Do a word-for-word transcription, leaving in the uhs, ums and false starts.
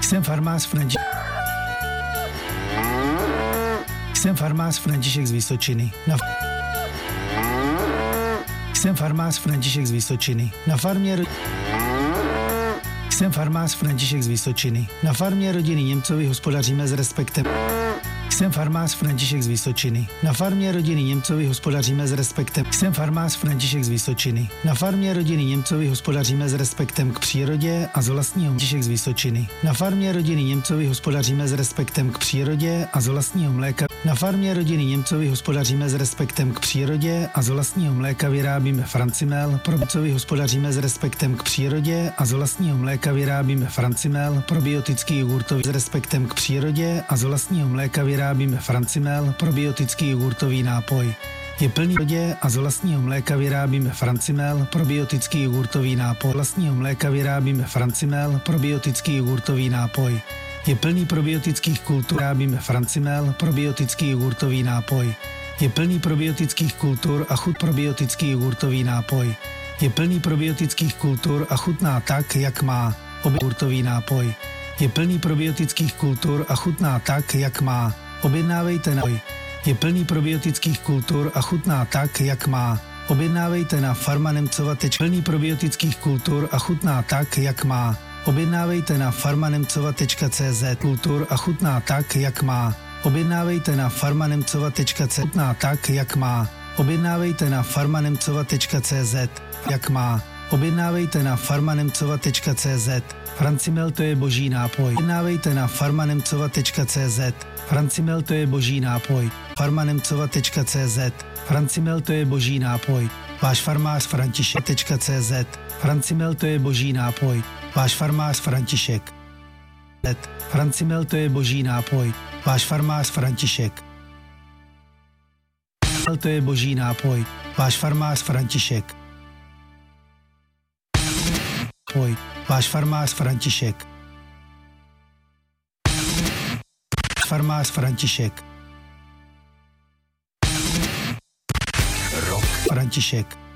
Jsem farmář František. Jsem farmář František z Vysočiny. Na Jsem farmář František z Vysočiny. Na farmě ro... Jsem farmář František z Vysočiny. Na farmě rodiny Němcovi hospodaříme s respektem. Jsem farmář František z Vysočiny. Na farmě rodiny Němcovi hospodaříme s respektem. Jsem farmář František z Vysočiny. Na farmě rodiny Němcovi hospodaříme s respektem k přírodě a z vlastního František z Vysočiny. Na farmě rodiny Němcovi hospodaříme s respektem k přírodě a z vlastního mléka. Na farmě rodiny Němcovi hospodaříme s respektem k přírodě a z vlastního mléka vyrábíme Francimel. Pro Němcovi hospodaříme s respektem k přírodě a z vlastního mléka vyrábíme Francimel. Probiotický jogurtový s respektem k přírodě a z vlastního mléka vyrábíme Francimel. Probiotický jogurtový nápoj. Je plný vodě a z vlastního mléka vyrábíme Francimel. Probiotický jogurtový nápoj. Z vlastního mléka vyrábíme Francimel. Probiotický jogurtový nápoj. Je plný probiotických kultur, vyrábíme Francimel, probiotický jogurtový nápoj. Je plný probiotických kultur a chut probiotický jogurtový nápoj. Je plný probiotických kultur a chutná tak, jak má. Jogurtový nápoj. Je plný probiotických kultur a chutná tak, jak má. Objednávejte na Je plný probiotických kultur a chutná tak, jak má. Objednávejte na farmanemcova. Plný probiotických kultur a chutná tak, jak má. Objednávejte na farmanemcova tečka cé zet. Kultur a chutná tak, jak má. Objednávejte na farmanemcova tečka cé zet. Chutná tak, jak má. Objednávejte na farmanemcova tečka cé zet. Jak má. Objednávejte na farmanemcova tečka cé zet. Francimel to je boží nápoj. Objednávejte na farmanemcova tečka cé zet. Francimel to je boží nápoj. farmanemcova tečka cé zet. Francimel to je boží nápoj. Váš farmář František tečka cé zet. Francimel to je boží nápoj. Váš farmář František. Francimel to je boží nápoj. Váš farmář František. To je boží nápoj. Váš farmář František. Poj. Váš farmář František. Farmář František. Rok. František.